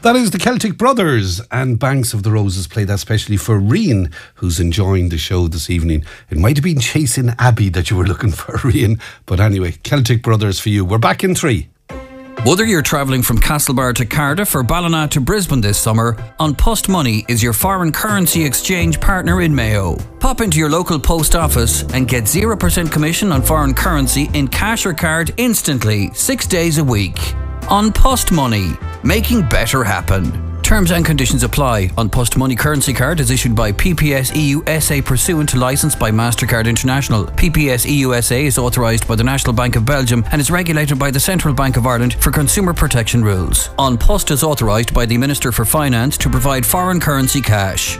That is the Celtic Brothers, and Banks of the Roses play that specially for Rian, who's enjoying the show this evening. It might have been Chasing Abbey that you were looking for, Rian, but anyway, Celtic Brothers for you. We're back in 3. Whether you're travelling from Castlebar to Cardiff or Ballina to Brisbane this summer, An Post Money is your foreign currency exchange partner in Mayo. Pop into your local post office and get 0% commission on foreign currency in cash or card instantly, 6 days a week. An Post Money, making better happen. Terms and conditions apply. An Post Money currency card is issued by PPS EU SA pursuant to licence by MasterCard International. PPS EU SA is authorised by the National Bank of Belgium and is regulated by the Central Bank of Ireland for consumer protection rules. An Post is authorised by the Minister for Finance to provide foreign currency cash.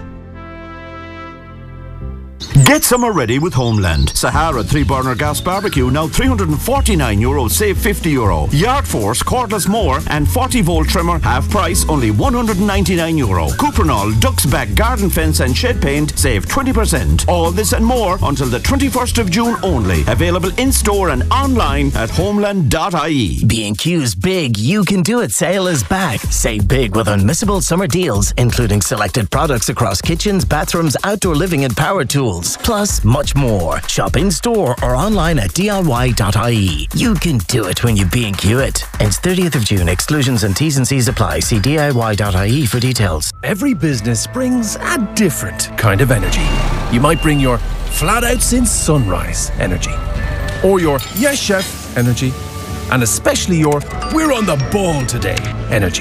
Get summer ready with Homeland. Sahara 3-burner gas barbecue now €349, save €50. Yard Force cordless mower and 40-volt trimmer half price, only €199. Cuprinol Duck's Back garden fence and shed paint, save 20%. All this and more until the 21st of June only. Available in-store and online at homeland.ie. B&Q's Big You Can Do It sale is back. Save big with unmissable summer deals, including selected products across kitchens, bathrooms, outdoor living and power tools. Plus, much more. Shop in-store or online at diy.ie. You can do it when you B&Q it. Ends 30th of June. Exclusions and T's and C's apply. See diy.ie for details. Every business brings a different kind of energy. You might bring your flat out since sunrise energy, or your yes chef energy, and especially your we're on the ball today energy.